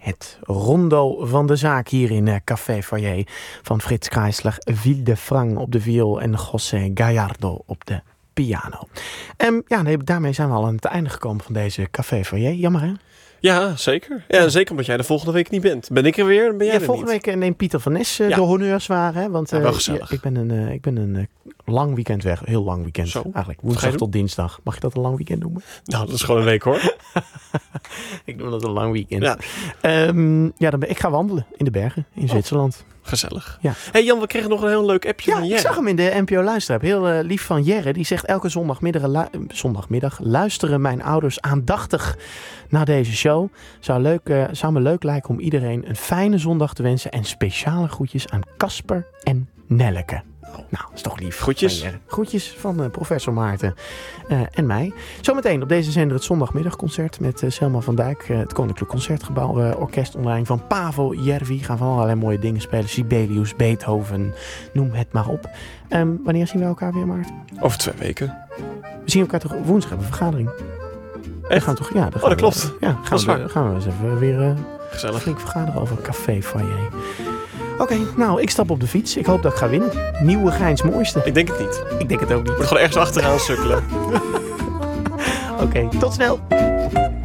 Het rondo van de zaak hier in Café Foyer van Frits Kreisler, Ville de Frank op de viool en José Gallardo op de piano. Daarmee zijn we al aan het einde gekomen van deze Café Foyer. Jammer hè? Ja, zeker. Ja, zeker omdat jij de volgende week niet bent. Ben ik er weer, dan ben jij er volgende niet. week neemt Pieter van Nes de honneurs waar. Hè? Want wel gezellig. Ik ben een lang weekend weg. Heel lang weekend. Zo. Eigenlijk woensdag tot dinsdag. Mag je dat een lang weekend noemen? Nou, dat is gewoon een week hoor. Ik noem dat een lang weekend. Ja. Ik ga wandelen in de bergen in Zwitserland. Gezellig. Ja. Hey Jan, we kregen nog een heel leuk appje van Jerry. Ik zag hem in de NPO Luisterapp. Heel lief van Jerry. Die zegt elke zondagmiddag luisteren mijn ouders aandachtig naar deze show. Zou me leuk lijken om iedereen een fijne zondag te wensen. En speciale groetjes aan Casper en Nelleke. Nou, dat is toch lief. Groetjes. Groetjes van professor Maarten en mij. Zometeen op deze zender het zondagmiddagconcert met Selma van Dijk. Het Koninklijk Concertgebouw Orkest onder leiding van Pavel Järvi. Gaan van allerlei mooie dingen spelen. Sibelius, Beethoven, noem het maar op. Wanneer zien we elkaar weer, Maarten? Over 2 weken. We zien elkaar toch woensdag hebben we een vergadering. Echt? We gaan toch, ja, dat klopt. Gaan we eens even weer gezellig flink vergaderen over Café Foyer. Oké, nou, ik stap op de fiets. Ik hoop dat ik ga winnen. Nieuwegeinds mooiste. Ik denk het niet. Ik denk het ook niet. Ik moet gewoon ergens achteraan sukkelen. Oké, tot snel.